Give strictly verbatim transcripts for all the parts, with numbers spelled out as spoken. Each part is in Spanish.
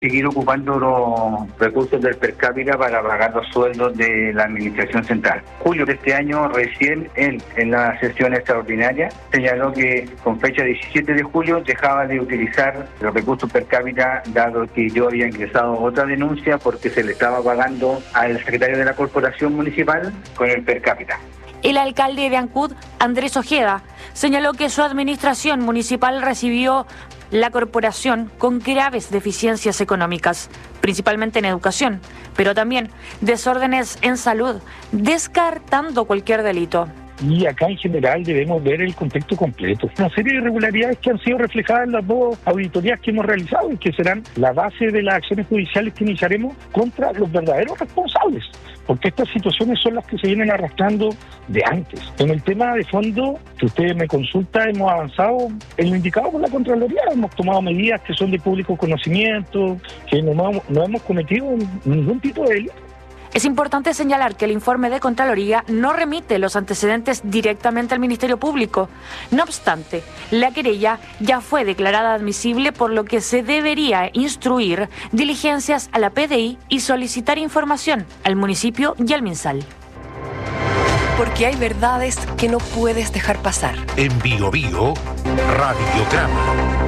seguir ocupando los recursos del per cápita para pagar los sueldos de la administración central. Julio de este año, recién él, en la sesión extraordinaria, señaló que con fecha diecisiete de julio dejaba de utilizar los recursos per cápita, dado que yo había ingresado otra denuncia porque se le estaba pagando al secretario de la corporación municipal con el per cápita. El alcalde de Ancud, Andrés Ojeda, señaló que su administración municipal recibió la corporación con graves deficiencias económicas, principalmente en educación, pero también desórdenes en salud, descartando cualquier delito. Y acá en general debemos ver el contexto completo. Una serie de irregularidades que han sido reflejadas en las dos auditorías que hemos realizado y que serán la base de las acciones judiciales que iniciaremos contra los verdaderos responsables, porque estas situaciones son las que se vienen arrastrando de antes. En el tema de fondo, que ustedes me consultan, hemos avanzado en lo indicado por la Contraloría, hemos tomado medidas que son de público conocimiento, que no, no hemos cometido ningún tipo de delito. Es importante señalar que el informe de Contraloría no remite los antecedentes directamente al Ministerio Público. No obstante, la querella ya fue declarada admisible, por lo que se debería instruir diligencias a la P D I y solicitar información al municipio y al MinSal. Porque hay verdades que no puedes dejar pasar. En Bio Bio, Radiograma.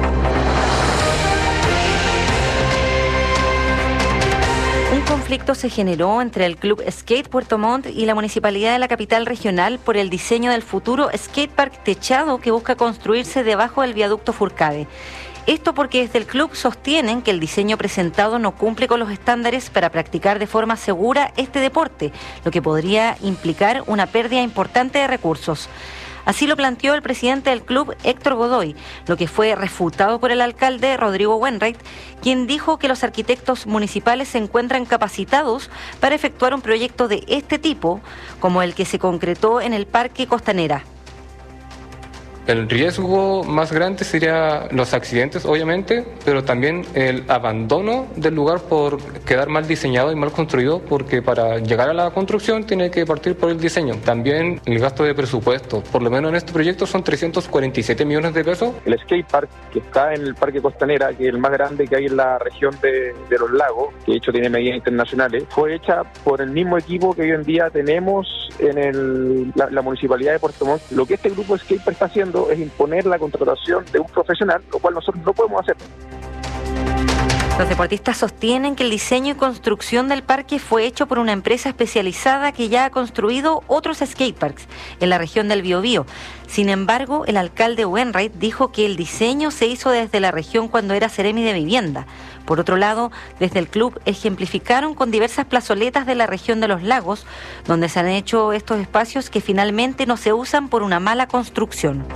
Un conflicto se generó entre el Club Skate Puerto Montt y la Municipalidad de la capital regional por el diseño del futuro skatepark techado que busca construirse debajo del viaducto Furcade. Esto porque desde el club sostienen que el diseño presentado no cumple con los estándares para practicar de forma segura este deporte, lo que podría implicar una pérdida importante de recursos. Así lo planteó el presidente del club, Héctor Godoy, lo que fue refutado por el alcalde Rodrigo Wainwright, quien dijo que los arquitectos municipales se encuentran capacitados para efectuar un proyecto de este tipo, como el que se concretó en el Parque Costanera. El riesgo más grande sería los accidentes, obviamente, pero también el abandono del lugar por quedar mal diseñado y mal construido, porque para llegar a la construcción tiene que partir por el diseño. También el gasto de presupuesto, por lo menos en este proyecto son trescientos cuarenta y siete millones de pesos. El skatepark que está en el Parque Costanera, que es el más grande que hay en la región de, de los lagos, que de hecho tiene medidas internacionales, fue hecha por el mismo equipo que hoy en día tenemos en el, la, la Municipalidad de Puerto Montt. Lo que este grupo Skatepark está haciendo es imponer la contratación de un profesional, lo cual nosotros no podemos hacer. Los deportistas sostienen que el diseño y construcción del parque fue hecho por una empresa especializada que ya ha construido otros skateparks en la región del Biobío. Sin embargo, el alcalde Wainwright dijo que el diseño se hizo desde la región cuando era Seremi de Vivienda. Por otro lado, desde el club ejemplificaron con diversas plazoletas de la región de los lagos, donde se han hecho estos espacios que finalmente no se usan por una mala construcción.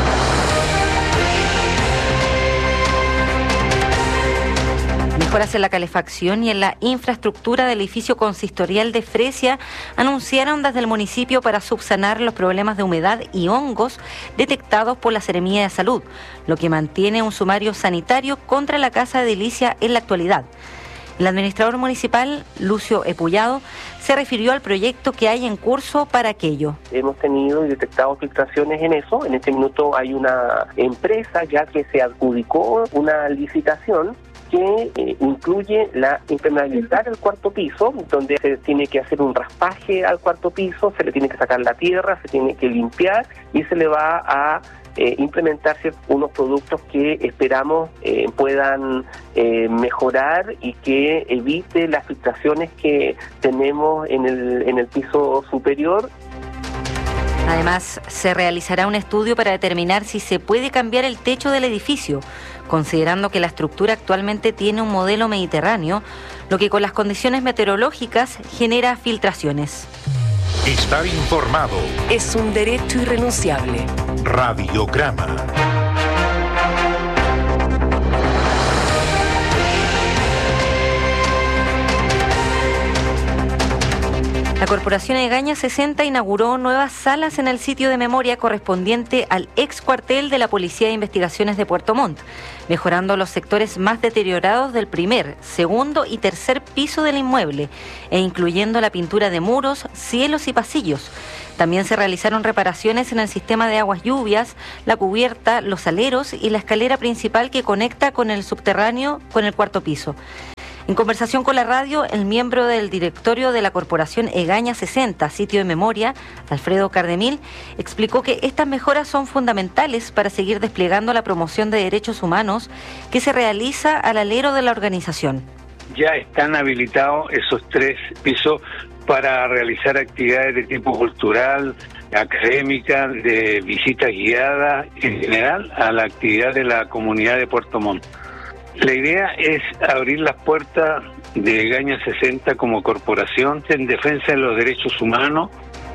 Mejoras en la calefacción y en la infraestructura del edificio consistorial de Fresia anunciaron desde el municipio para subsanar los problemas de humedad y hongos detectados por la Seremía de Salud, lo que mantiene un sumario sanitario contra la Casa de Edilicia en la actualidad. El administrador municipal, Lucio Epullado, se refirió al proyecto que hay en curso para aquello. Hemos tenido y detectado filtraciones en eso. En este minuto hay una empresa ya que se adjudicó una licitación que eh, incluye la impermeabilizar el cuarto piso, donde se tiene que hacer un raspaje al cuarto piso, se le tiene que sacar la tierra, se tiene que limpiar y se le va a eh, implementarse unos productos que esperamos eh, puedan eh, mejorar y que evite las filtraciones que tenemos en el, en el piso superior. Además, se realizará un estudio para determinar si se puede cambiar el techo del edificio, considerando que la estructura actualmente tiene un modelo mediterráneo, lo que con las condiciones meteorológicas genera filtraciones. Estar informado es un derecho irrenunciable. Radiograma. La Corporación Egaña sesenta inauguró nuevas salas en el sitio de memoria correspondiente al ex cuartel de la Policía de Investigaciones de Puerto Montt, mejorando los sectores más deteriorados del primer, segundo y tercer piso del inmueble e incluyendo la pintura de muros, cielos y pasillos. También se realizaron reparaciones en el sistema de aguas lluvias, la cubierta, los aleros y la escalera principal que conecta con el subterráneo con el cuarto piso. En conversación con la radio, el miembro del directorio de la Corporación Egaña sesenta, sitio de memoria, Alfredo Cardemil, explicó que estas mejoras son fundamentales para seguir desplegando la promoción de derechos humanos que se realiza al alero de la organización. Ya están habilitados esos tres pisos para realizar actividades de tipo cultural, académica, de visitas guiadas, en general a la actividad de la comunidad de Puerto Montt. La idea es abrir las puertas de Egaña sesenta como corporación en defensa de los derechos humanos.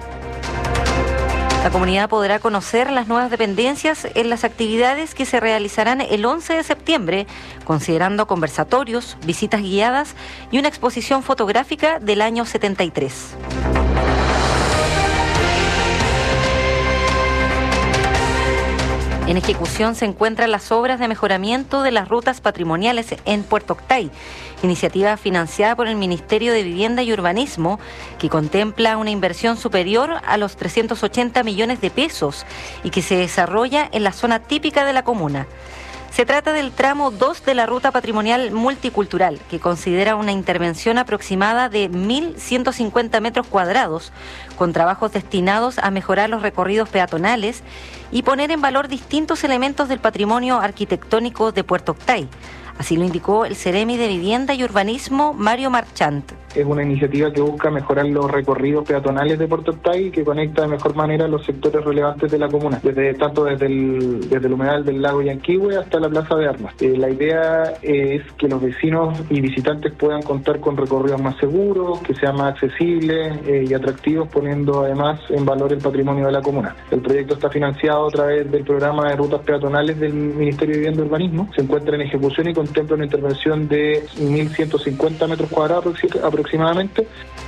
La comunidad podrá conocer las nuevas dependencias en las actividades que se realizarán el once de septiembre, considerando conversatorios, visitas guiadas y una exposición fotográfica del año setenta y tres. En ejecución se encuentran las obras de mejoramiento de las rutas patrimoniales en Puerto Octay, iniciativa financiada por el Ministerio de Vivienda y Urbanismo, que contempla una inversión superior a los trescientos ochenta millones de pesos y que se desarrolla en la zona típica de la comuna. Se trata del tramo dos de la ruta patrimonial multicultural, que considera una intervención aproximada de mil ciento cincuenta metros cuadrados, con trabajos destinados a mejorar los recorridos peatonales y poner en valor distintos elementos del patrimonio arquitectónico de Puerto Octay. Así lo indicó el Ceremi de Vivienda y Urbanismo, Mario Marchant. Es una iniciativa que busca mejorar los recorridos peatonales de Puerto Octay y que conecta de mejor manera los sectores relevantes de la comuna, desde tanto desde el, desde el humedal del lago Yanquihue hasta la Plaza de Armas. Eh, la idea es que los vecinos y visitantes puedan contar con recorridos más seguros, que sean más accesibles eh, y atractivos, poniendo además en valor el patrimonio de la comuna. El proyecto está financiado a través del programa de rutas peatonales del Ministerio de Vivienda y Urbanismo. Se encuentra en ejecución y contempla una intervención de mil ciento cincuenta metros cuadrados aproximadamente. aproximadamente.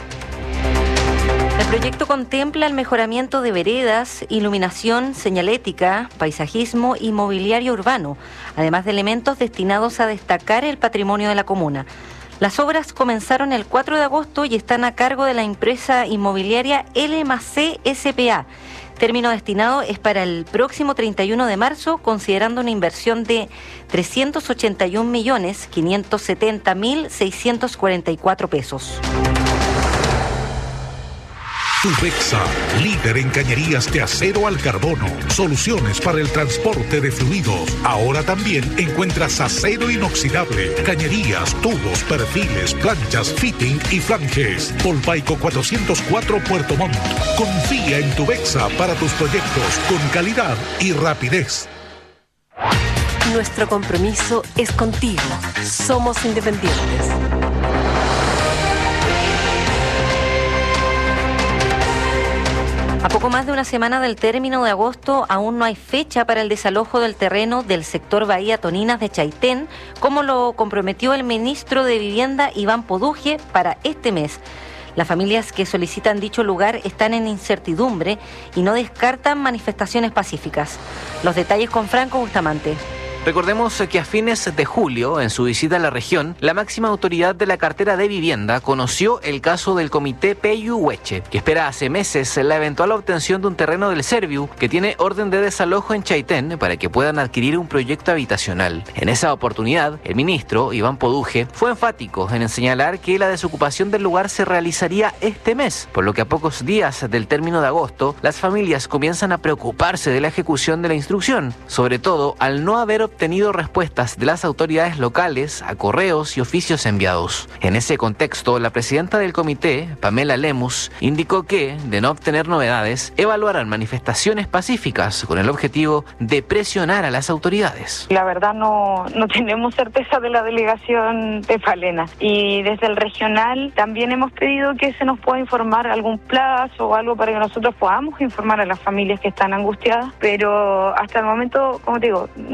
El proyecto contempla el mejoramiento de veredas, iluminación, señalética, paisajismo y mobiliario urbano, además de elementos destinados a destacar el patrimonio de la comuna. Las obras comenzaron el cuatro de agosto y están a cargo de la empresa inmobiliaria L M C S P A. Término destinado es para el próximo treinta y uno de marzo, considerando una inversión de trescientos ochenta y un millones quinientos setenta mil seiscientos cuarenta y cuatro pesos. Tubexa, líder en cañerías de acero al carbono. Soluciones para el transporte de fluidos. Ahora también encuentras acero inoxidable, cañerías, tubos, perfiles, planchas, fitting y flanges. Polpaico cuatrocientos cuatro Puerto Montt. Confía en Tubexa para tus proyectos con calidad y rapidez. Nuestro compromiso es contigo. Somos independientes. A poco más de una semana del término de agosto, aún no hay fecha para el desalojo del terreno del sector Bahía Toninas de Chaitén, como lo comprometió el ministro de Vivienda, Iván Poduje, para este mes. Las familias que solicitan dicho lugar están en incertidumbre y no descartan manifestaciones pacíficas. Los detalles con Franco Bustamante. Recordemos que a fines de julio, en su visita a la región, la máxima autoridad de la cartera de vivienda conoció el caso del comité Peyuhueche, que espera hace meses la eventual obtención de un terreno del Serviu que tiene orden de desalojo en Chaitén para que puedan adquirir un proyecto habitacional. En esa oportunidad, el ministro, Iván Poduje, fue enfático en señalar que la desocupación del lugar se realizaría este mes, por lo que a pocos días del término de agosto, las familias comienzan a preocuparse de la ejecución de la instrucción, sobre todo al no haber obtenido obtenido respuestas de las autoridades locales a correos y oficios enviados. En ese contexto, la presidenta del comité, Pamela Lemus, indicó que, de no obtener novedades, evaluarán manifestaciones pacíficas con el objetivo de presionar a las autoridades. La verdad no, no tenemos certeza de la delegación de Palena, y desde el regional también hemos pedido que se nos pueda informar algún plazo o algo para que nosotros podamos informar a las familias que están angustiadas, pero hasta el momento, como te digo, nosotros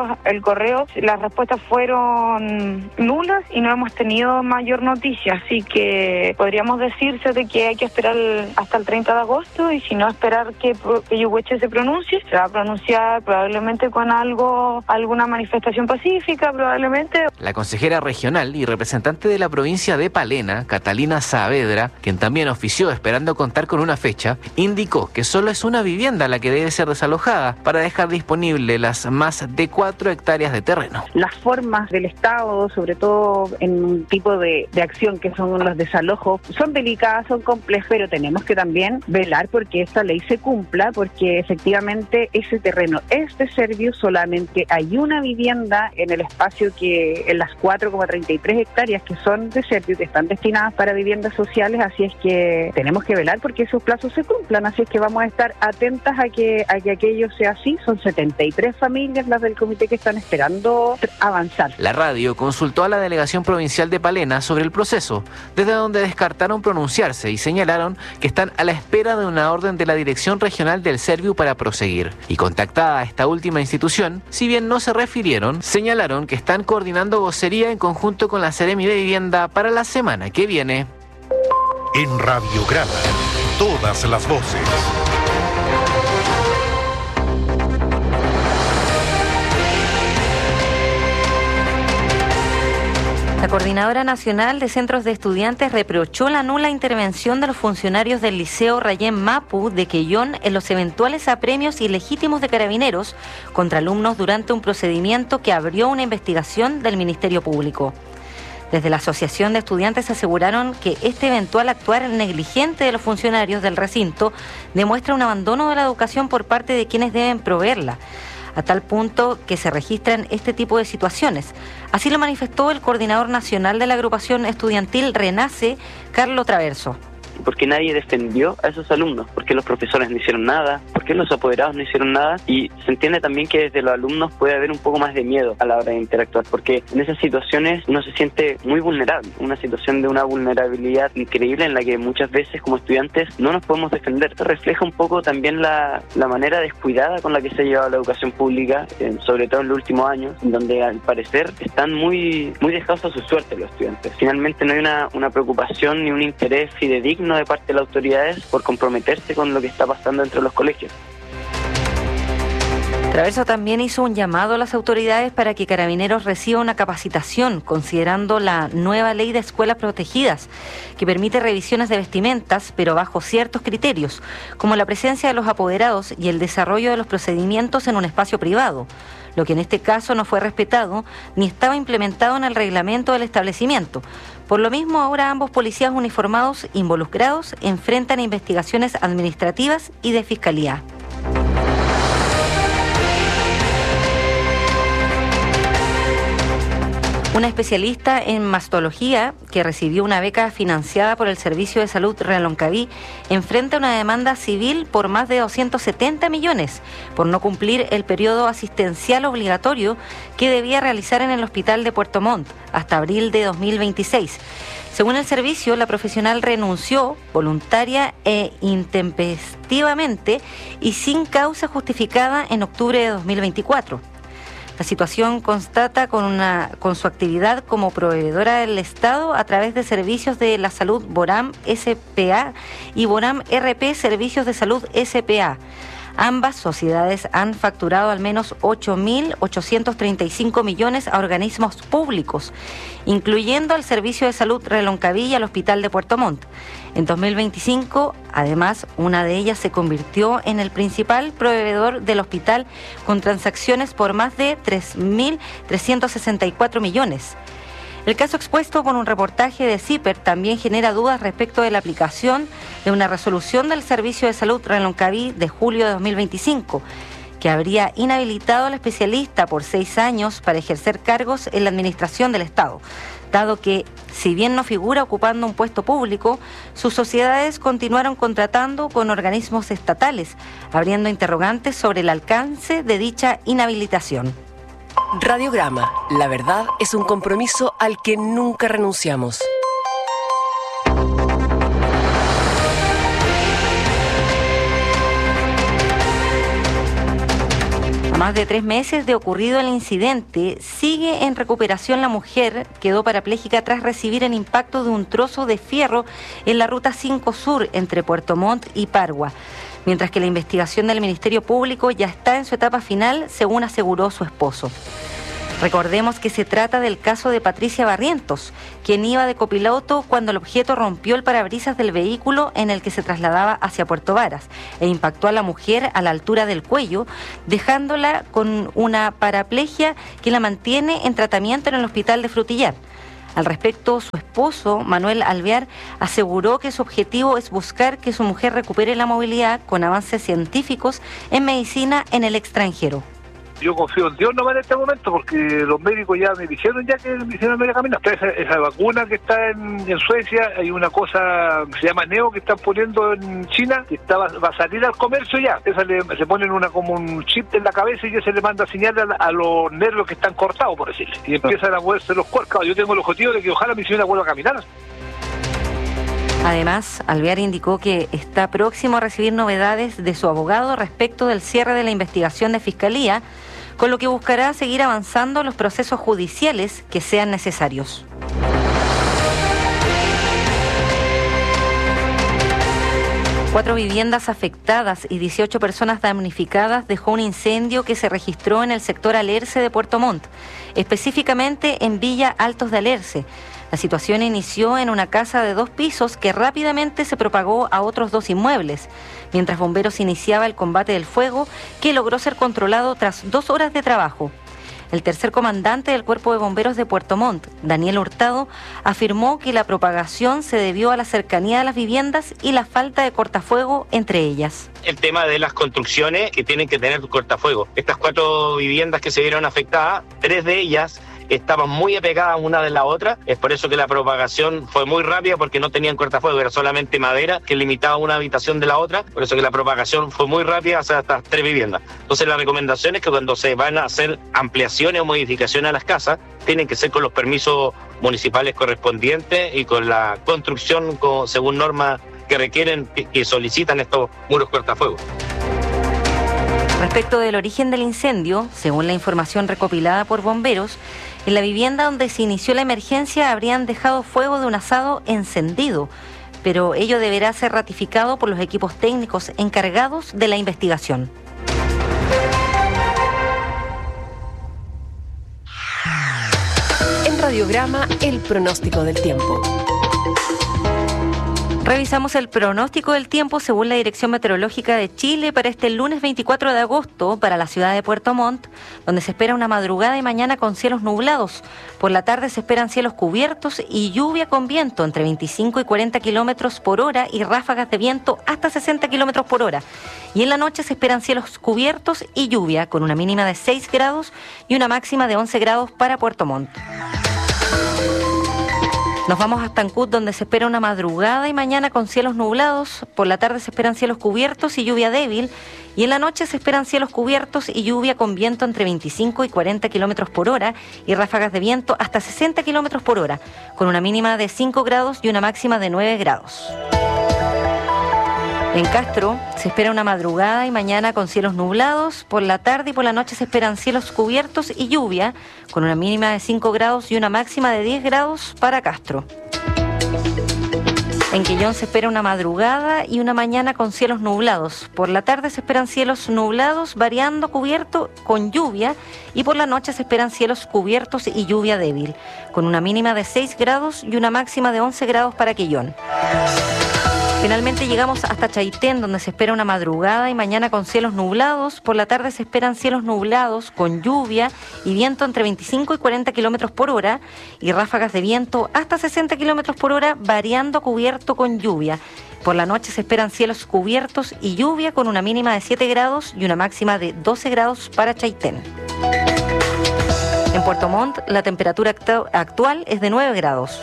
enviamos el correo, las respuestas fueron nulas y no hemos tenido mayor noticia, así que podríamos decirse de que hay que esperar hasta el treinta de agosto y si no esperar que Peyuhueche se pronuncie, se va a pronunciar probablemente con algo, alguna manifestación pacífica, probablemente. La consejera regional y representante de la provincia de Palena, Catalina Saavedra, quien también ofició esperando contar con una fecha, indicó que solo es una vivienda la que debe ser desalojada para dejar disponible las más de cuatro hectáreas de terreno. Las formas del Estado, sobre todo en un tipo de, de acción que son los desalojos, son delicadas, son complejas, pero tenemos que también velar porque esta ley se cumpla, porque efectivamente ese terreno es de Servio, solamente hay una vivienda en el espacio que, en las cuatro coma treinta y tres hectáreas que son de Servio, que están destinadas para viviendas sociales, así es que tenemos que velar porque esos plazos se cumplan, así es que vamos a estar atentas a que, a que aquello sea así. Son setenta y tres familias las del comité que están esperando avanzar. La radio consultó a la delegación provincial de Palena sobre el proceso, desde donde descartaron pronunciarse y señalaron que están a la espera de una orden de la Dirección Regional del Serviu para proseguir. Y contactada a esta última institución, si bien no se refirieron, señalaron que están coordinando vocería en conjunto con la Seremi de Vivienda para la semana que viene. En Radio Grada, todas las voces. La Coordinadora Nacional de Centros de Estudiantes reprochó la nula intervención de los funcionarios del Liceo Rayén Mapu de Quellón en los eventuales apremios ilegítimos de Carabineros contra alumnos durante un procedimiento que abrió una investigación del Ministerio Público. Desde la Asociación de Estudiantes aseguraron que este eventual actuar negligente de los funcionarios del recinto demuestra un abandono de la educación por parte de quienes deben proveerla, a tal punto que se registran este tipo de situaciones. Así lo manifestó el coordinador nacional de la agrupación estudiantil Renace, Carlos Traverso. Porque nadie defendió a esos alumnos, porque los profesores no hicieron nada, porque los apoderados no hicieron nada, y se entiende también que desde los alumnos puede haber un poco más de miedo a la hora de interactuar, porque en esas situaciones uno se siente muy vulnerable, una situación de una vulnerabilidad increíble en la que muchas veces como estudiantes no nos podemos defender. Esto refleja un poco también la, la manera descuidada con la que se ha llevado la educación pública, eh, sobre todo en los últimos años, donde al parecer están muy, muy dejados a su suerte los estudiantes. Finalmente no hay una, una preocupación ni un interés fidedigno de parte de las autoridades por comprometerse con lo que está pasando dentro de los colegios. Traverso también hizo un llamado a las autoridades para que Carabineros reciba una capacitación, considerando la nueva ley de escuelas protegidas, que permite revisiones de vestimentas, pero bajo ciertos criterios, como la presencia de los apoderados y el desarrollo de los procedimientos en un espacio privado, lo que en este caso no fue respetado ni estaba implementado en el reglamento del establecimiento. Por lo mismo, ahora ambos policías uniformados involucrados enfrentan investigaciones administrativas y de fiscalía. Una especialista en mastología que recibió una beca financiada por el Servicio de Salud Reloncaví enfrenta una demanda civil por más de doscientos setenta millones por no cumplir el periodo asistencial obligatorio que debía realizar en el Hospital de Puerto Montt hasta abril de dos mil veintiséis. Según el servicio, la profesional renunció voluntaria e intempestivamente y sin causa justificada en octubre de dos mil veinticuatro. La situación constata con, una, con su actividad como proveedora del Estado a través de servicios de la salud Boram S P A y Boram R P Servicios de Salud S P A. Ambas sociedades han facturado al menos ocho mil ochocientos treinta y cinco millones a organismos públicos, incluyendo al Servicio de Salud Reloncaví y al Hospital de Puerto Montt. En dos mil veinticinco, además, una de ellas se convirtió en el principal proveedor del hospital con transacciones por más de tres mil trescientos sesenta y cuatro millones. El caso expuesto por un reportaje de CIPER también genera dudas respecto de la aplicación de una resolución del Servicio de Salud Reloncaví de julio de dos mil veinticinco, que habría inhabilitado al especialista por seis años para ejercer cargos en la administración del Estado, dado que, si bien no figura ocupando un puesto público, sus sociedades continuaron contratando con organismos estatales, abriendo interrogantes sobre el alcance de dicha inhabilitación. Radiograma, la verdad es un compromiso al que nunca renunciamos. A más de tres meses de ocurrido el incidente, sigue en recuperación la mujer. Quedó parapléjica tras recibir el impacto de un trozo de fierro en la ruta cinco Sur entre Puerto Montt y Pargua. Mientras que la investigación del Ministerio Público ya está en su etapa final, según aseguró su esposo. Recordemos que se trata del caso de Patricia Barrientos, quien iba de copiloto cuando el objeto rompió el parabrisas del vehículo en el que se trasladaba hacia Puerto Varas e impactó a la mujer a la altura del cuello, dejándola con una paraplegia que la mantiene en tratamiento en el hospital de Frutillar. Al respecto, su esposo, Manuel Alvear, aseguró que su objetivo es buscar que su mujer recupere la movilidad con avances científicos en medicina en el extranjero. Yo confío en Dios nomás en este momento, porque los médicos ya me dijeron ya que me hicieron media camino. Esa, esa vacuna que está en, en Suecia, hay una cosa que se llama Neo que están poniendo en China, que está, va a salir al comercio ya. Esa le, se ponen una como un chip en la cabeza y ya se le manda señal a, a los nervios que están cortados, por decirle. Y empiezan a moverse los cuerpos. Yo tengo el objetivo de que ojalá mi señora vuelva a caminar. Además, Alvear indicó que está próximo a recibir novedades de su abogado respecto del cierre de la investigación de Fiscalía, con lo que buscará seguir avanzando los procesos judiciales que sean necesarios. Cuatro viviendas afectadas y dieciocho personas damnificadas dejó un incendio que se registró en el sector Alerce de Puerto Montt, específicamente en Villa Altos de Alerce. La situación inició en una casa de dos pisos que rápidamente se propagó a otros dos inmuebles, mientras bomberos iniciaba el combate del fuego, que logró ser controlado tras dos horas de trabajo. El tercer comandante del Cuerpo de Bomberos de Puerto Montt, Daniel Hurtado, afirmó que la propagación se debió a la cercanía de las viviendas y la falta de cortafuego entre ellas. El tema de las construcciones que tienen que tener cortafuego. Estas cuatro viviendas que se vieron afectadas, tres de ellas estaban muy apegadas una de la otra, es por eso que la propagación fue muy rápida, porque no tenían cortafuego, era solamente madera que limitaba una habitación de la otra, por eso que la propagación fue muy rápida hacia estas tres viviendas. Entonces la recomendación es que cuando se van a hacer ampliaciones o modificaciones a las casas, tienen que ser con los permisos municipales correspondientes y con la construcción con, según normas que requieren, que, que solicitan estos muros cortafuegos. Respecto del origen del incendio, según la información recopilada por bomberos, en la vivienda donde se inició la emergencia habrían dejado fuego de un asado encendido, pero ello deberá ser ratificado por los equipos técnicos encargados de la investigación. En Radiograma, el pronóstico del tiempo. Revisamos el pronóstico del tiempo según la Dirección Meteorológica de Chile para este lunes veinticuatro de agosto para la ciudad de Puerto Montt, donde se espera una madrugada y mañana con cielos nublados. Por la tarde se esperan cielos cubiertos y lluvia con viento entre veinticinco y cuarenta kilómetros por hora y ráfagas de viento hasta sesenta kilómetros por hora. Y en la noche se esperan cielos cubiertos y lluvia con una mínima de seis grados y una máxima de once grados para Puerto Montt. Nos vamos hasta Ancud, donde se espera una madrugada y mañana con cielos nublados. Por la tarde se esperan cielos cubiertos y lluvia débil. Y en la noche se esperan cielos cubiertos y lluvia con viento entre veinticinco y cuarenta kilómetros por hora y ráfagas de viento hasta sesenta kilómetros por hora, con una mínima de cinco grados y una máxima de nueve grados. En Castro se espera una madrugada y mañana con cielos nublados. Por la tarde y por la noche se esperan cielos cubiertos y lluvia, con una mínima de cinco grados y una máxima de diez grados para Castro. En Quillón se espera una madrugada y una mañana con cielos nublados. Por la tarde se esperan cielos nublados, variando cubierto con lluvia, y por la noche se esperan cielos cubiertos y lluvia débil, con una mínima de seis grados y una máxima de once grados para Quillón. Finalmente llegamos hasta Chaitén, donde se espera una madrugada y mañana con cielos nublados. Por la tarde se esperan cielos nublados con lluvia y viento entre veinticinco y cuarenta kilómetros por hora y ráfagas de viento hasta sesenta kilómetros por hora, variando cubierto con lluvia. Por la noche se esperan cielos cubiertos y lluvia con una mínima de siete grados y una máxima de doce grados para Chaitén. En Puerto Montt la temperatura actu- actual es de nueve grados.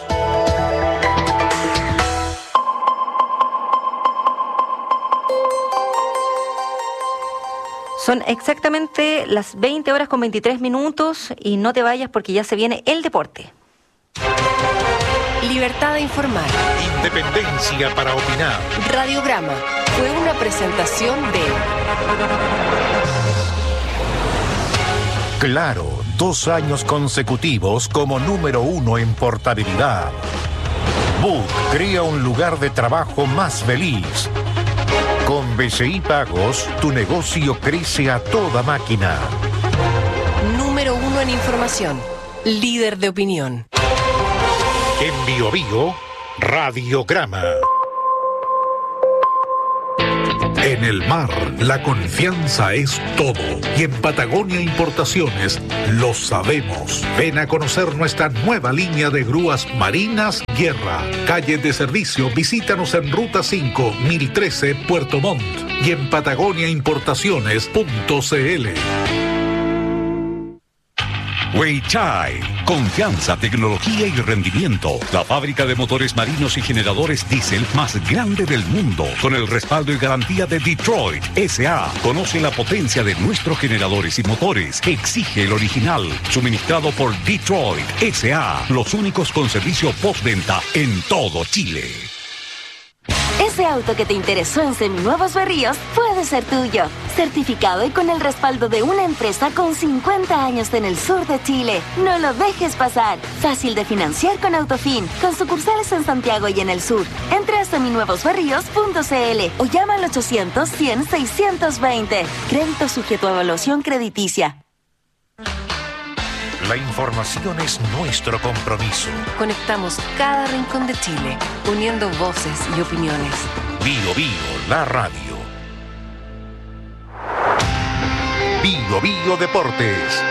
Son exactamente las veinte horas con veintitrés minutos y no te vayas porque ya se viene el deporte. Libertad de informar. Independencia para opinar. Radiograma fue una presentación de Claro, dos años consecutivos como número uno en portabilidad. Book crea un lugar de trabajo más feliz. Con B C I Pagos, tu negocio crece a toda máquina. Número uno en información. Líder de opinión. En Bio Bio, Radiograma. En el mar, la confianza es todo. Y en Patagonia Importaciones lo sabemos. Ven a conocer nuestra nueva línea de grúas marinas Guerra. Calle de servicio, visítanos en Ruta cinco, mil trece, Puerto Montt. Y en patagonia importaciones punto c l. Weichai, confianza, tecnología y rendimiento. La fábrica de motores marinos y generadores diésel más grande del mundo, con el respaldo y garantía de Detroit S A. Conoce la potencia de nuestros generadores y motores. Exige el original, suministrado por Detroit S A. Los únicos con servicio postventa en todo Chile. Ese auto que te interesó en Seminuevos Berríos puede ser tuyo. Certificado y con el respaldo de una empresa con cincuenta años en el sur de Chile. No lo dejes pasar. Fácil de financiar con Autofin, con sucursales en Santiago y en el sur. Entra a seminuevos berríos punto c l o llama al ochocientos, cien, seiscientos veinte. Crédito sujeto a evaluación crediticia. La información es nuestro compromiso. Conectamos cada rincón de Chile, uniendo voces y opiniones. Bio Bio, la radio. Bio Bio Deportes.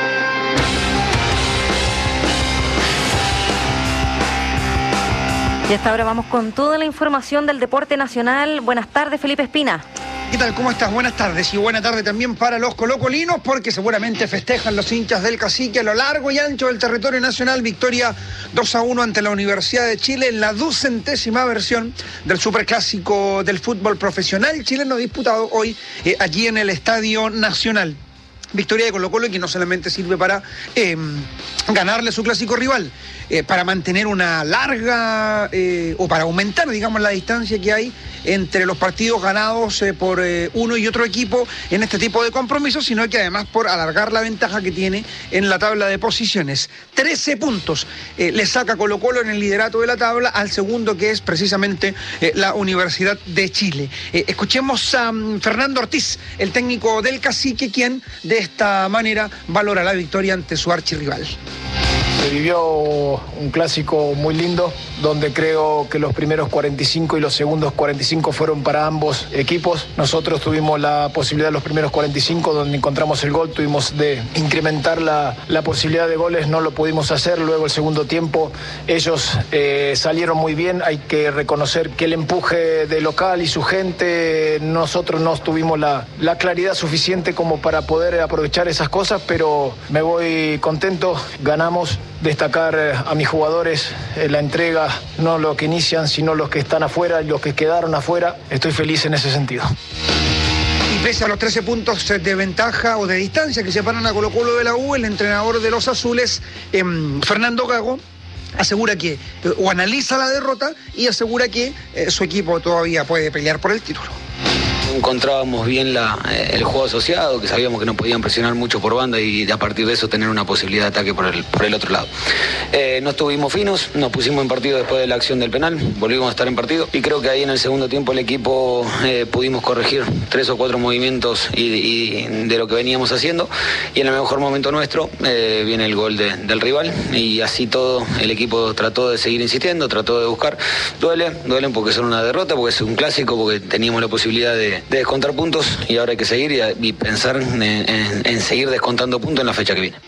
Y hasta ahora vamos con toda la información del deporte nacional. Buenas tardes, Felipe Espina. ¿Qué tal? ¿Cómo estás? Buenas tardes y buena tarde también para los colocolinos, porque seguramente festejan los hinchas del Cacique a lo largo y ancho del territorio nacional. Victoria dos a uno ante la Universidad de Chile en la ducentésima versión del superclásico del fútbol profesional chileno disputado hoy eh, allí en el Estadio Nacional. Victoria de Colo-Colo, que no solamente sirve para eh, ganarle a su clásico rival, eh, para mantener una larga eh, o para aumentar, digamos, la distancia que hay entre los partidos ganados eh, por eh, uno y otro equipo en este tipo de compromisos, sino que además por alargar la ventaja que tiene en la tabla de posiciones. trece puntos eh, le saca Colo-Colo en el liderato de la tabla al segundo, que es precisamente eh, la Universidad de Chile. Eh, escuchemos a um, Fernando Ortiz, el técnico del Cacique, quien de esta manera valora la victoria ante su archirrival. Se vivió un clásico muy lindo, donde creo que los primeros cuarenta y cinco y los segundos cuarenta y cinco fueron para ambos equipos. Nosotros tuvimos la posibilidad de los primeros cuarenta y cinco, donde encontramos el gol, tuvimos de incrementar la, la posibilidad de goles, no lo pudimos hacer. Luego el segundo tiempo ellos eh, salieron muy bien. Hay que reconocer que el empuje de local y su gente, nosotros no tuvimos la, la claridad suficiente como para poder aprovechar esas cosas, pero me voy contento, ganamos. Destacar a mis jugadores eh, la entrega, no los que inician, sino los que están afuera y los que quedaron afuera. Estoy feliz en ese sentido. Y pese a los trece puntos de ventaja o de distancia que separan a Colo-Colo de la U, el entrenador de los azules, eh, Fernando Gago, asegura que, eh, o analiza la derrota y asegura que eh, su equipo todavía puede pelear por el título. Encontrábamos bien la, el juego asociado, que sabíamos que no podían presionar mucho por banda y a partir de eso tener una posibilidad de ataque por el, por el otro lado. Eh, no estuvimos finos, nos pusimos en partido después de la acción del penal, volvimos a estar en partido y creo que ahí en el segundo tiempo el equipo eh, pudimos corregir tres o cuatro movimientos y, y de lo que veníamos haciendo, y en el mejor momento nuestro eh, viene el gol de, del rival, y así todo el equipo trató de seguir insistiendo, trató de buscar. Duele, duelen porque son una derrota, porque es un clásico, porque teníamos la posibilidad de de descontar puntos y ahora hay que seguir y, y pensar en, en, en seguir descontando puntos en la fecha que viene.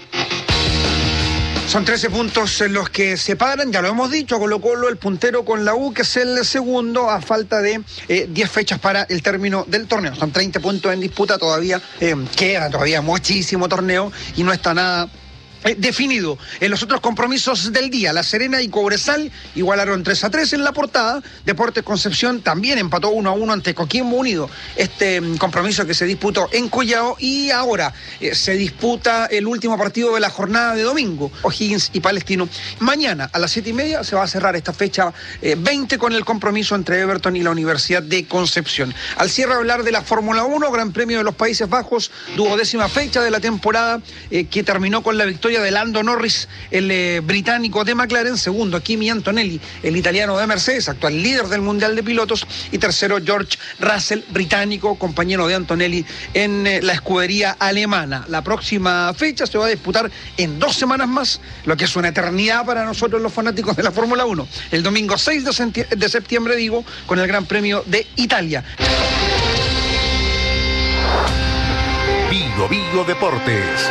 Son trece puntos en los que separan, ya lo hemos dicho, Colo-Colo el puntero con la U, que es el segundo, a falta de eh, diez fechas para el término del torneo. Son treinta puntos en disputa, todavía eh, queda todavía muchísimo torneo y no está nada Eh, definido. En los otros compromisos del día, La Serena y Cobresal igualaron tres a tres en la portada. Deportes Concepción también empató uno a uno ante Coquimbo Unido. Este mm, compromiso que se disputó en Collao, y ahora eh, se disputa el último partido de la jornada de domingo, O'Higgins y Palestino. Mañana a las siete y media se va a cerrar esta fecha eh, veinte con el compromiso entre Everton y la Universidad de Concepción. Al cierre, hablar de la Fórmula uno, Gran Premio de los Países Bajos, duodécima fecha de la temporada eh, que terminó con la victoria de Lando Norris, el eh, británico de McLaren. Segundo, Kimi Antonelli, el italiano de Mercedes, actual líder del Mundial de Pilotos. Y tercero, George Russell, británico, compañero de Antonelli en eh, la escudería alemana. La próxima fecha se va a disputar en dos semanas más, lo que es una eternidad para nosotros los fanáticos de la Fórmula uno. El domingo seis de septiembre, digo, con el Gran Premio de Italia. Bio Bio Deportes.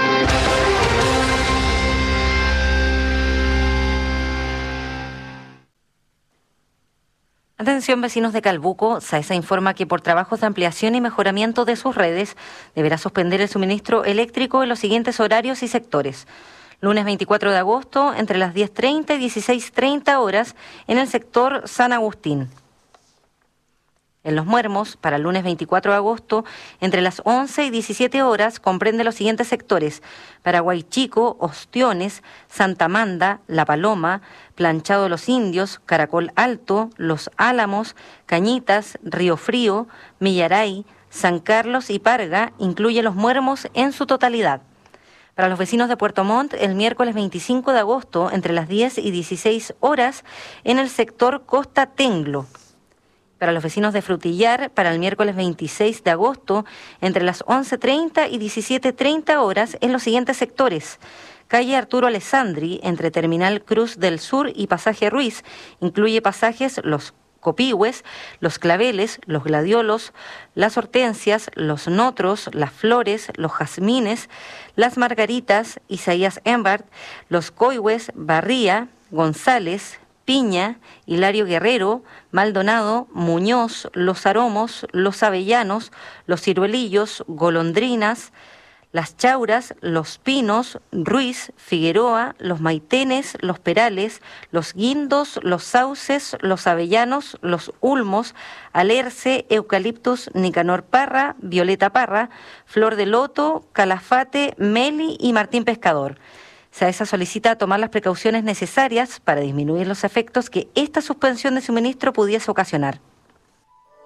Atención, vecinos de Calbuco. SAESA informa que por trabajos de ampliación y mejoramiento de sus redes deberá suspender el suministro eléctrico en los siguientes horarios y sectores. Lunes veinticuatro de agosto, entre las diez treinta y dieciséis treinta horas, en el sector San Agustín. En Los Muermos, para el lunes veinticuatro de agosto, entre las once y diecisiete horas, comprende los siguientes sectores: Paraguay Chico, Ostiones, Santa Amanda, La Paloma, Planchado de los Indios, Caracol Alto, Los Álamos, Cañitas, Río Frío, Millaray, San Carlos y Parga. Incluye Los Muermos en su totalidad. Para los vecinos de Puerto Montt, el miércoles veinticinco de agosto, entre las diez y dieciséis horas, en el sector Costa Tenglo. Para los vecinos de Frutillar, para el miércoles veintiséis de agosto, entre las once treinta y diecisiete treinta horas, en los siguientes sectores: calle Arturo Alessandri, entre Terminal Cruz del Sur y Pasaje Ruiz. Incluye pasajes Los Copihue, Los Claveles, Los Gladiolos, Las Hortensias, Los Notros, Las Flores, Los Jazmines, Las Margaritas, Isaías Embart, Los Coihues, Barría, González, Piña, Hilario Guerrero, Maldonado, Muñoz, Los Aromos, Los Avellanos, Los Ciruelillos, Golondrinas, Las Chauras, Los Pinos, Ruiz, Figueroa, Los Maitenes, Los Perales, Los Guindos, Los Sauces, Los Avellanos, Los Ulmos, Alerce, Eucaliptus, Nicanor Parra, Violeta Parra, Flor de Loto, Calafate, Meli y Martín Pescador. SAESA solicita tomar las precauciones necesarias para disminuir los efectos que esta suspensión de suministro pudiese ocasionar.